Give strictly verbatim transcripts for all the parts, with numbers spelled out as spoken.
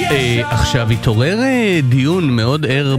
עכשיו התעורר דיון מאוד ער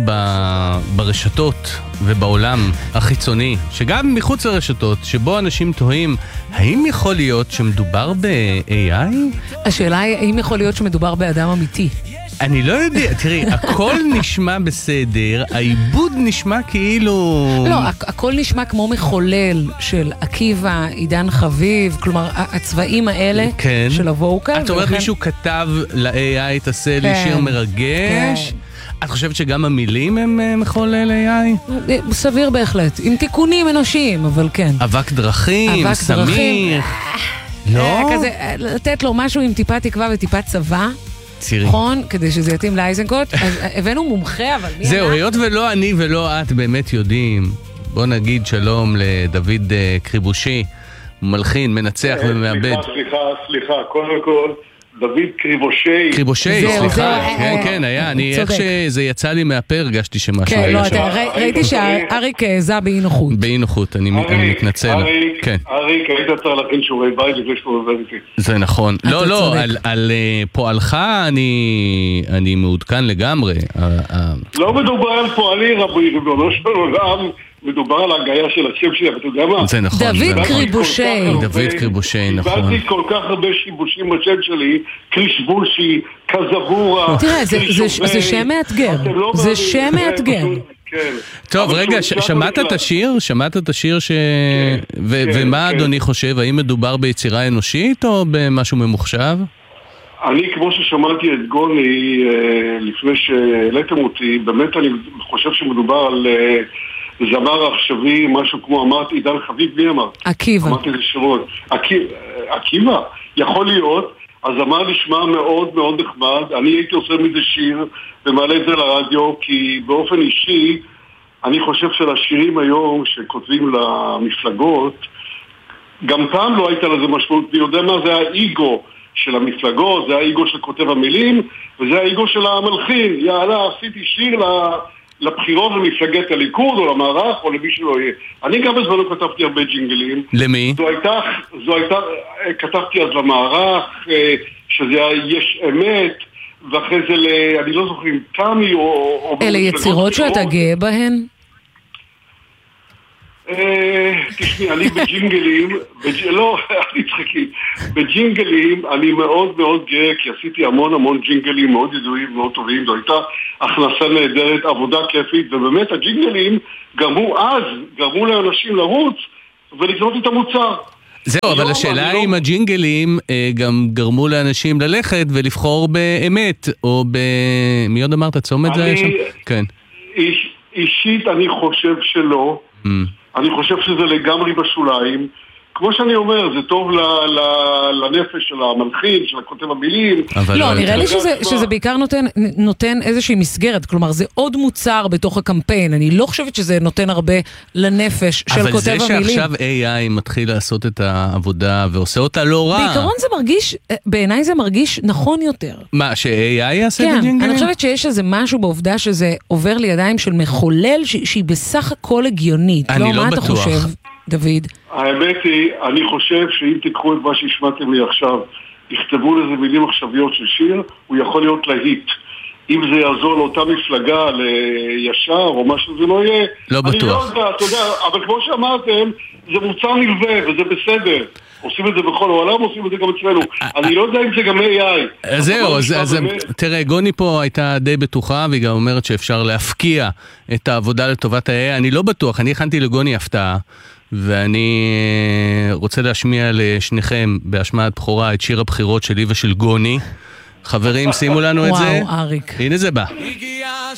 ברשתות ובעולם החיצוני, שגם מחוץ לרשתות, שבו אנשים תוהים, האם יכול להיות שמדובר ב-איי איי? השאלה היא, האם יכול להיות שמדובר באדם אמיתי? אני לא יודע, תראי, הכל נשמע בסדר, העיבוד נשמע כאילו... לא, הכל נשמע כמו מחולל של עקיבא, עידן חביב, כלומר, הצבעים האלה כן. של הווקל. את אומרת ולכן... מישהו כתב ל-איי איי, תעשה לי כן. שיר מרגש? כן. את חושבת שגם המילים הם מחולל איי איי? סביר בהחלט, עם תיקונים אנושיים, אבל כן. אבק דרכים, אבק סמיר. דרכים. לא? כזה, לתת לו משהו עם טיפה תקווה וטיפה צבא. צירי. נכון, כדי שזה יתאים לאייזנקוט. אז הבאנו מומחה, אבל מי... זהו, היות ולא אני ולא את באמת יודעים, בוא נגיד שלום לדוד קריבושי, מלחין, מנצח ומאבד. סליחה, סליחה, סליחה, קודם כל, דוד קריבושי. קריבושי, סליחה. כן, כן, היה. אני, איך שזה יצא לי מהפה, הרגשתי שמשהו. כן, לא, ראיתי שאריק זע באי נוחות. באי נוחות, אני מתנצל. אריק, אריק, היית צריך להכין שיעורי בית לפני שאתה עובר איתי. זה נכון. לא, לא, על פועלך אני מעודכן לגמרי. לא מדובר על פועלי, רבי, ריבונו של עולם. מדובר על ההגיה של השם שלי, אבל אתה יודע מה? זה נכון. דוד קריבושי. דוד קריבושי, נכון. קיבלתי כל כך הרבה שיבושים בשם שלי, קרישבושי, קזבורה. תראה, זה שם מאתגר. זה שם מאתגר. טוב, רגע, שמעת את השיר? שמעת את השיר ש... ומה אדוני חושב? האם מדובר ביצירה אנושית או במשהו ממוחשב? אני, כמו ששמעתי את גוני לפני שהעליתם אותי, באמת אני חושב שמדובר על... זמר עכשווי, משהו כמו אמרתי, עידן חביב, מי אמר? עקיבא. אמרתי את השירות. עקיבא, יכול להיות, הזמר נשמע מאוד מאוד נחמד, אני הייתי עושה מזה שיר ומעלה את זה לרדיו, כי באופן אישי, אני חושב שלשירים היום שכותבים למפלגות, גם פעם לא הייתה לזה משמעות, אני יודע מה זה האיגו של המפלגות, זה האיגו של כותב המילים, וזה האיגו של המלחין, יאללה, עשיתי שיר ל... לבחירות למפלגת הליכוד או למערך או למי שלא יהיה. אני גם בזמנו כתבתי הרבה ג'ינגלים. למי? זו הייתה, זו הייתה, כתבתי אז למערך, שזה יש אמת, ואחרי זה, ל, אני לא זוכר אם תמי או... אלה יצירות שאתה גאה בהן? תשמעי, אני בג'ינגלים, לא, אני צחקי, בג'ינגלים אני מאוד מאוד גאה, כי עשיתי המון המון ג'ינגלים מאוד ידועים, מאוד טובים, זו הייתה הכנסה נהדרת, עבודה כיפית, ובאמת הג'ינגלים גרמו אז, גרמו לאנשים לרוץ ולקנות את המוצר. זהו, אבל השאלה אם הג'ינגלים גם גרמו לאנשים ללכת ולבחור באמת, או ב... מי עוד אמרת? צומת זה היה שם? כן. אישית אני חושב שלא. אני חושב שזה לגמרי בשוליים. כמו שאני אומר, זה טוב לנפש של המלחין, של הכותב המילים. לא, נראה לי שזה בעיקר נותן איזושהי מסגרת. כלומר, זה עוד מוצר בתוך הקמפיין. אני לא חושבת שזה נותן הרבה לנפש של כותב המילים. אבל זה שעכשיו איי איי מתחיל לעשות את העבודה ועושה אותה לא רע. בעיקרון זה מרגיש, בעיניי זה מרגיש נכון יותר. מה, ש-איי איי יעשה את הג'ינגלים? כן, אני חושבת שיש איזה משהו בעובדה שזה עובר לידיים של מחולל, שהיא בסך הכל הגיונית. אני לא בטוח. דוד. האמת היא, אני חושב שאם תיקחו את מה שהשמעתם לי עכשיו, יכתבו לזה מילים עכשוויות של שיר, הוא יכול להיות להיט. אם זה יעזור לאותה מפלגה, לישר או משהו, זה לא יהיה. לא בטוח. אני לא יודע, אתה יודע, אבל כמו שאמרתם, זה מוצר נלווה וזה בסדר. עושים את זה בכל העולם, עושים את זה גם אצלנו. אני לא יודע אם זה גם איי איי. זהו, אז תראה, גוני פה הייתה די בטוחה, והיא גם אומרת שאפשר להפקיע את העבודה לטובת ה-איי איי. אני לא בטוח, אני הכנתי לגוני הפתעה. ואני רוצה להשמיע לשניכם בהשמעת בכורה את שיר הבחירות שלי ושל גוני. חברים, שימו לנו את זה. וואו, אריק. הנה זה בא.